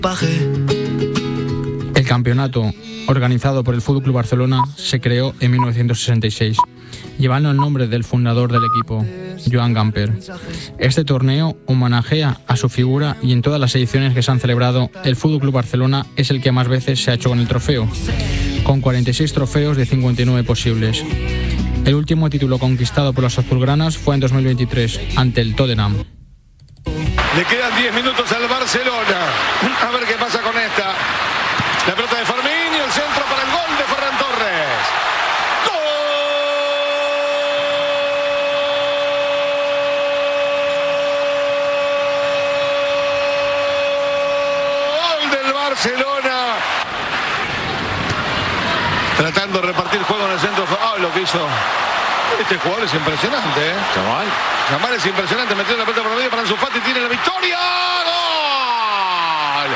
El campeonato, organizado por el Fútbol Club Barcelona, se creó en 1966, llevando el nombre del fundador del equipo, Joan Gamper. Este torneo homenajea a su figura y en todas las ediciones que se han celebrado, el Fútbol Club Barcelona es el que más veces se ha hecho con el trofeo, con 46 trofeos de 59 posibles. El último título conquistado por los azulgranas fue en 2023, ante el Tottenham. Le quedan 10 minutos al Barcelona. A ver qué pasa con esta. La pelota de Fermín y el centro para el gol de Ferran Torres. ¡Gol del Barcelona! Tratando de repartir juego en el centro. Lo que hizo este jugador es impresionante, ¿eh? Yamal es impresionante, metiendo la pelota por medio para Ansu Fati, tiene la victoria. ¡Gol!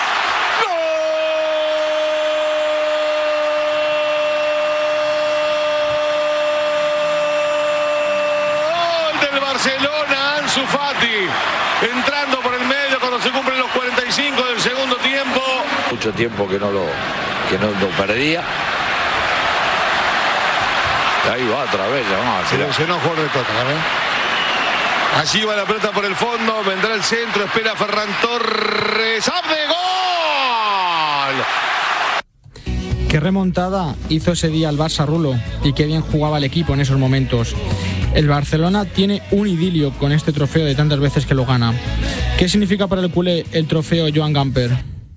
¡Gol del Barcelona! Ansu Fati entrando por el medio cuando se cumplen los 45 del segundo tiempo. Mucho tiempo que no lo perdía. Ahí va otra vez, se lesionó el jugador de Tottenham, Allí va la pelota por el fondo, vendrá el centro, espera Ferran Torres. ¡Abde, gol! Qué remontada hizo ese día el Barça, Rulo, y qué bien jugaba el equipo en esos momentos. El Barcelona tiene un idilio con este trofeo de tantas veces que lo gana. ¿Qué significa para el culé el trofeo Joan Gamper?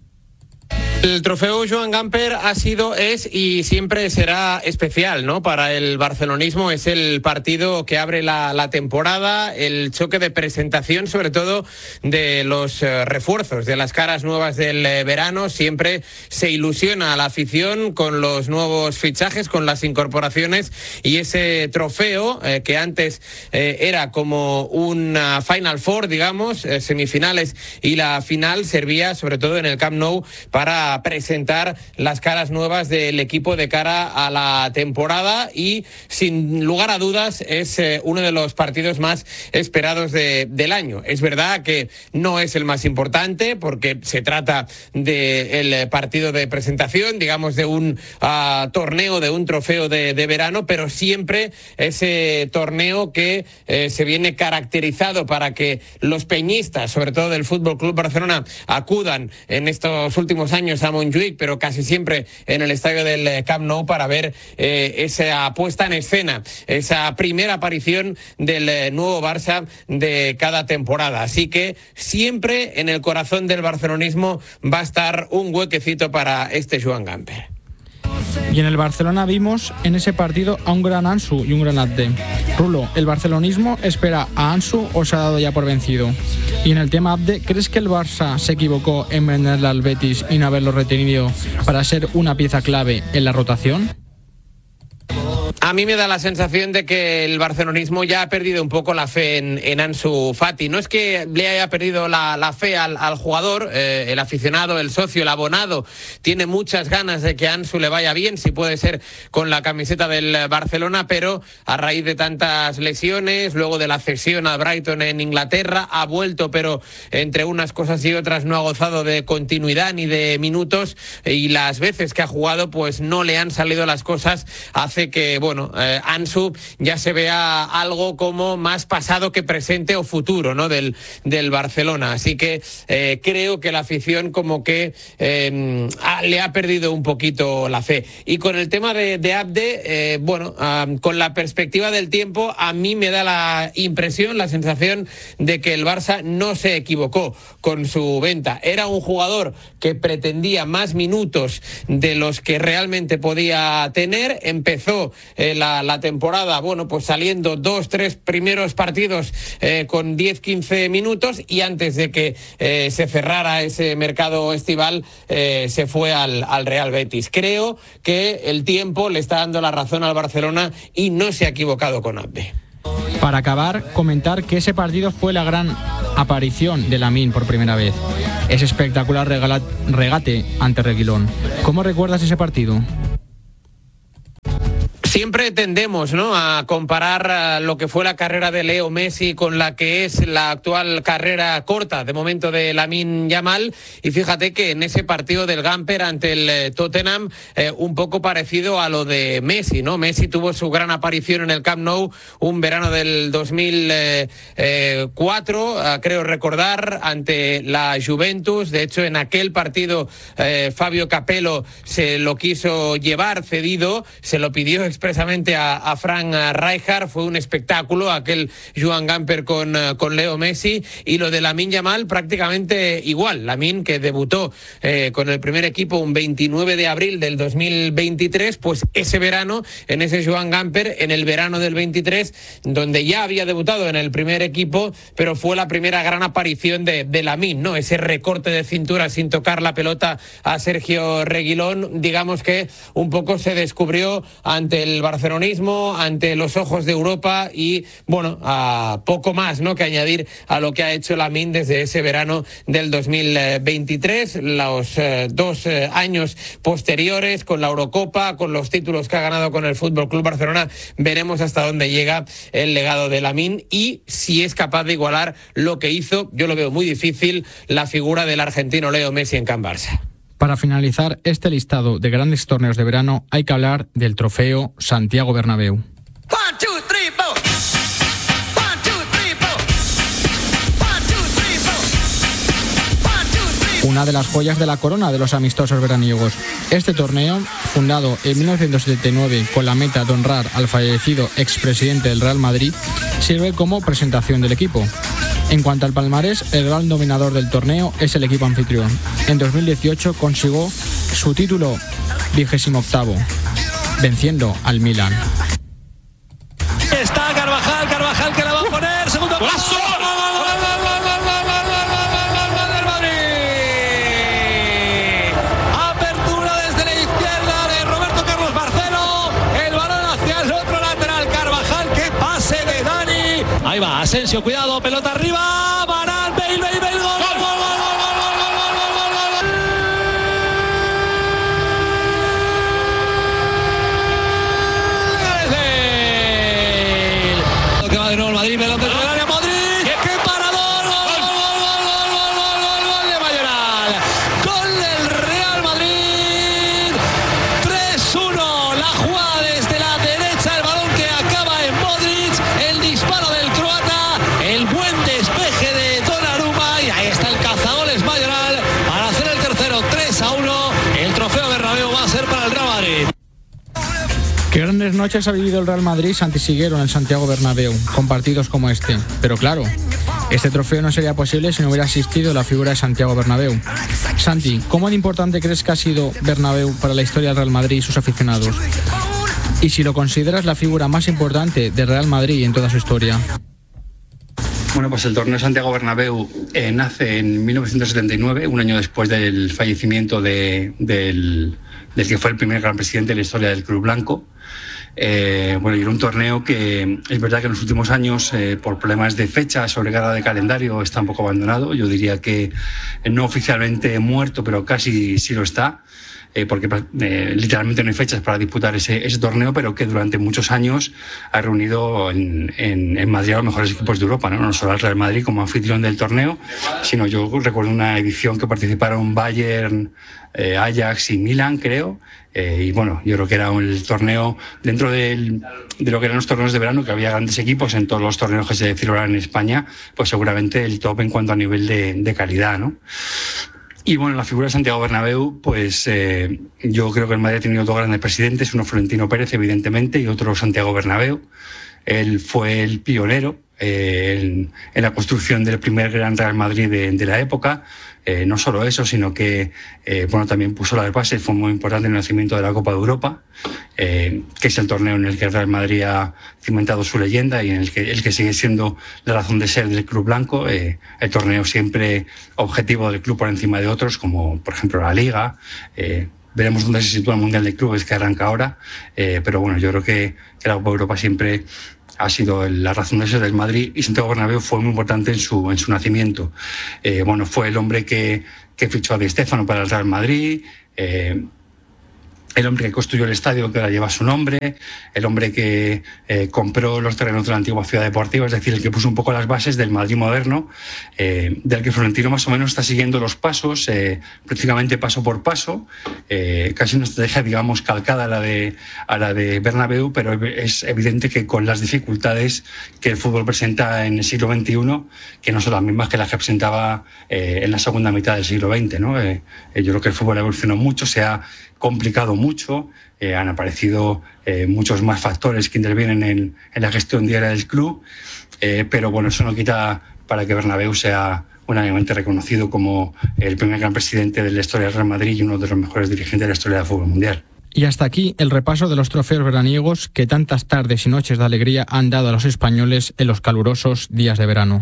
El trofeo Joan Gamper ha sido, es y siempre será especial, ¿no? Para el barcelonismo es el partido que abre la temporada, el choque de presentación, sobre todo de los refuerzos, de las caras nuevas del verano. Siempre se ilusiona a la afición con los nuevos fichajes, con las incorporaciones, y ese trofeo que antes era como una Final Four, digamos, semifinales y la final, servía sobre todo en el Camp Nou para presentar las caras nuevas del equipo de cara a la temporada, y sin lugar a dudas es uno de los partidos más esperados del año. Es verdad que no es el más importante porque se trata del partido de presentación, digamos, de un torneo, de un trofeo de verano, pero siempre ese torneo que se viene caracterizado para que los peñistas, sobre todo del Fútbol Club Barcelona, acudan en estos últimos años a Montjuïc, pero casi siempre en el estadio del Camp Nou, para ver esa puesta en escena, esa primera aparición del nuevo Barça de cada temporada. Así que siempre en el corazón del barcelonismo va a estar un huequecito para este Joan Gamper. Y en el Barcelona vimos en ese partido a un gran Ansu y un gran Abde. Rulo, ¿el barcelonismo espera a Ansu o se ha dado ya por vencido? Y en el tema Abde, ¿crees que el Barça se equivocó en venderle al Betis y no haberlo retenido para ser una pieza clave en la rotación? A mí me da la sensación de que el barcelonismo ya ha perdido un poco la fe en Ansu Fati. No es que le haya perdido la fe al jugador, el aficionado, el socio, el abonado tiene muchas ganas de que Ansu le vaya bien, si puede ser con la camiseta del Barcelona, pero a raíz de tantas lesiones, luego de la cesión a Brighton en Inglaterra, ha vuelto, pero entre unas cosas y otras no ha gozado de continuidad ni de minutos, y las veces que ha jugado pues no le han salido las cosas. Hace que, Ansu ya se vea algo como más pasado que presente o futuro, ¿no? del Barcelona. Así que creo que la afición como que le ha perdido un poquito la fe. Y con el tema de Abde, con la perspectiva del tiempo, a mí me da la impresión, la sensación de que el Barça no se equivocó con su venta. Era un jugador que pretendía más minutos de los que realmente podía tener. Empezó la temporada, saliendo 2-3 primeros partidos con 10-15 minutos, y antes de que se cerrara ese mercado estival se fue al Real Betis. Creo que el tiempo le está dando la razón al Barcelona y no se ha equivocado con Abde. Para acabar, comentar que ese partido fue la gran aparición de Lamine por primera vez. Ese espectacular regate ante Reguilón. ¿Cómo recuerdas ese partido? Siempre tendemos, ¿no?, a comparar lo que fue la carrera de Leo Messi con la que es la actual carrera corta de momento de Lamine Yamal, y fíjate que en ese partido del Gamper ante el Tottenham un poco parecido a lo de Messi, ¿no? Messi tuvo su gran aparición en el Camp Nou un verano del 2004, creo recordar, ante la Juventus. De hecho, en aquel partido Fabio Capello se lo quiso llevar cedido, se lo pidió expresamente a Frank Rijkaard. Fue un espectáculo aquel Joan Gamper con Leo Messi. Y lo de Lamine Yamal prácticamente igual. Lamine, que debutó con el primer equipo un 29 de abril del 2023, pues ese verano, en ese Joan Gamper, en el verano del 23, donde ya había debutado en el primer equipo, pero fue la primera gran aparición de Lamine, ¿no? Ese recorte de cintura sin tocar la pelota a Sergio Reguilón, digamos que un poco se descubrió ante el barcelonismo, ante los ojos de Europa, y bueno, a poco más, ¿no?, que añadir a lo que ha hecho Lamine desde ese verano del 2023, los 2 años posteriores con la Eurocopa, con los títulos que ha ganado con el Fútbol Club Barcelona. Veremos hasta dónde llega el legado de Lamine y si es capaz de igualar lo que hizo, yo lo veo muy difícil, la figura del argentino Leo Messi en Can Barça. Para finalizar este listado de grandes torneos de verano, hay que hablar del trofeo Santiago Bernabéu. Una de las joyas de la corona de los amistosos veraniegos. Este torneo, fundado en 1979 con la meta de honrar al fallecido expresidente del Real Madrid, sirve como presentación del equipo. En cuanto al palmarés, el gran dominador del torneo es el equipo anfitrión. En 2018 consiguió su título 28º, venciendo al Milan. Está Carvajal que la va a poner, segundo paso. Apertura desde la izquierda de Roberto Carlos Barceló, el balón hacia el otro lateral, Carvajal, que pase de Dani. Ahí va, Asensio, cuidado, pelota arriba, Varane, Bale, gol. De nuevo el Madrid, pelota en el área, Modric, ¡qué parador! ¡Gol de Mayoral! ¡Gol del Real Madrid! 3-1, la jugada desde la derecha, el balón que acaba en Modric, el disparo del croata, el buen despeje de Donnarumma, y ahí está el cazagoles Mayoral para hacer el tercero, 3-1. El trofeo Bernabéu va a ser para el Real Madrid. Qué grandes noches ha vivido el Real Madrid Santi Siguero en el Santiago Bernabéu, con partidos como este. Pero claro, este trofeo no sería posible si no hubiera existido la figura de Santiago Bernabéu. Santi, ¿cómo de importante crees que ha sido Bernabéu para la historia del Real Madrid y sus aficionados? Y si lo consideras la figura más importante del Real Madrid en toda su historia. Bueno, pues el torneo Santiago Bernabéu nace en 1979, un año después del fallecimiento del que fue el primer gran presidente de la historia del Club Blanco. Bueno, y era un torneo que es verdad que en los últimos años, por problemas de fecha, sobrecarga de calendario, está un poco abandonado. Yo diría que no oficialmente muerto, pero casi sí lo está. Porque literalmente no hay fechas para disputar ese torneo, pero que durante muchos años ha reunido en Madrid a los mejores equipos de Europa, no solo al Real Madrid como anfitrión del torneo, sino yo recuerdo una edición que participaron Bayern, Ajax y Milan, creo. Y bueno, yo creo que era el torneo dentro de lo que eran los torneos de verano, que había grandes equipos en todos los torneos que se celebraban en España, pues seguramente el top en cuanto a nivel de calidad, ¿no? Y bueno, la figura de Santiago Bernabéu, pues yo creo que el Madrid ha tenido 2 grandes presidentes, uno Florentino Pérez, evidentemente, y otro Santiago Bernabéu. Él fue el pionero en la construcción del primer gran Real Madrid de la época. No solo eso, sino que bueno, también puso las bases, fue muy importante en el nacimiento de la Copa de Europa, que es el torneo en el que el Real Madrid ha cimentado su leyenda y en el que sigue siendo la razón de ser del Club Blanco. El torneo siempre objetivo del club por encima de otros, como por ejemplo la Liga. Veremos dónde se sitúa el Mundial de Clubes, que arranca ahora, pero bueno, yo creo que la Copa de Europa siempre ha sido la razón de ser del Madrid, y Santiago Bernabéu fue muy importante en su nacimiento. Bueno, fue el hombre que fichó a Di Stéfano para el Real Madrid, el hombre que construyó el estadio que ahora lleva su nombre, el hombre que compró los terrenos de la antigua ciudad deportiva, es decir, el que puso un poco las bases del Madrid moderno, del que Florentino más o menos está siguiendo los pasos, prácticamente paso por paso, casi una estrategia, digamos, calcada a la de Bernabéu, pero es evidente que con las dificultades que el fútbol presenta en el siglo XXI, que no son las mismas que las que presentaba en la segunda mitad del siglo XX, ¿no? Yo creo que el fútbol evolucionó mucho, se ha complicado mucho, han aparecido muchos más factores que intervienen en la gestión diaria del club, pero bueno, eso no quita para que Bernabéu sea unánimemente reconocido como el primer gran presidente de la historia del Real Madrid y uno de los mejores dirigentes de la historia del fútbol mundial. Y hasta aquí el repaso de los trofeos veraniegos que tantas tardes y noches de alegría han dado a los españoles en los calurosos días de verano.